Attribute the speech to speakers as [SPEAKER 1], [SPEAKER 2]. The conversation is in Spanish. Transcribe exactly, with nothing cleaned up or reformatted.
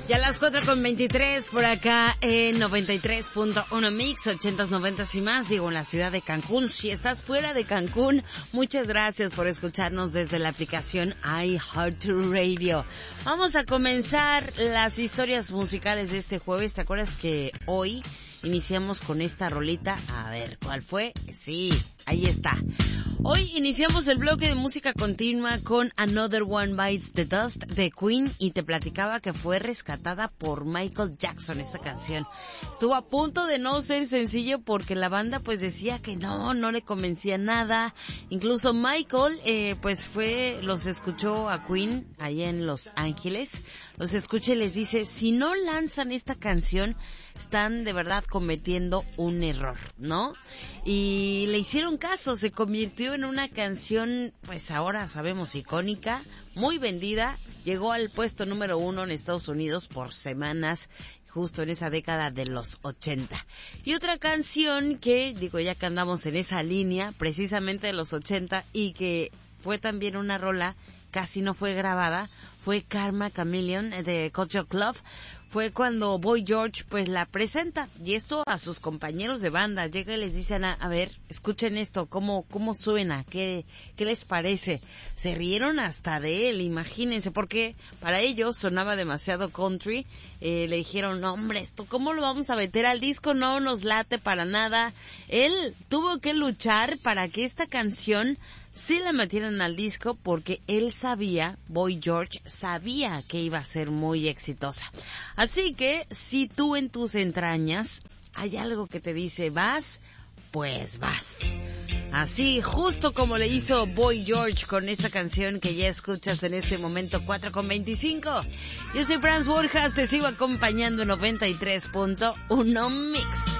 [SPEAKER 1] Ya a las cuatro con veintitrés por acá en noventa y tres punto uno Mix, ochentas, noventas y más, digo en la ciudad de Cancún. Si estás fuera de Cancún, muchas gracias por escucharnos desde la aplicación iHeartRadio. Vamos a comenzar las historias musicales de este jueves. ¿Te acuerdas que hoy iniciamos con esta rolita? A ver, ¿cuál fue? Sí, ahí está. Hoy iniciamos el bloque de música continua con Another One Bites the Dust de Queen y te platicaba que fue rescatada por Michael Jackson esta canción. Estuvo a punto de no ser sencillo porque la banda pues decía que no, no le convencía nada. Incluso Michael eh, pues fue, los escuchó a Queen allá en Los Ángeles, los escucha y les dice, si no lanzan esta canción, están de verdad cometiendo un error, ¿no? Y le hicieron caso, se convirtió en una canción, pues ahora sabemos, icónica, muy vendida, llegó al puesto número uno en Estados Unidos por semanas, justo en esa década de los ochenta. Y otra canción que, digo, ya que andamos en esa línea, precisamente de los ochenta, y que fue también una rola, casi no fue grabada, fue Karma Chameleon de Culture Club. Fue cuando Boy George pues la presenta, y esto a sus compañeros de banda, llega y les dice, a, a ver, escuchen esto, cómo, cómo suena, qué, qué les parece. Se rieron hasta de él, imagínense, porque para ellos sonaba demasiado country. Eh, le dijeron, no hombre, esto cómo lo vamos a meter al disco, no nos late para nada. Él tuvo que luchar para que esta canción sí la metieran al disco, porque él sabía, Boy George sabía que iba a ser muy exitosa. Así que si tú en tus entrañas hay algo que te dice vas, pues vas. Así, justo como le hizo Boy George con esta canción que ya escuchas en este momento, cuatro con veinticinco. Yo soy Franz Borjas, te sigo acompañando en noventa y tres punto uno Mix.